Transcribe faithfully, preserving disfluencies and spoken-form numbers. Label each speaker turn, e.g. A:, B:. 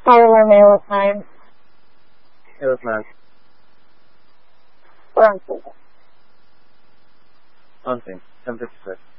A: Tyler Mail time.
B: Yes, ma'am.
A: We're on Tuesday.
B: On thing. ten fifty-six.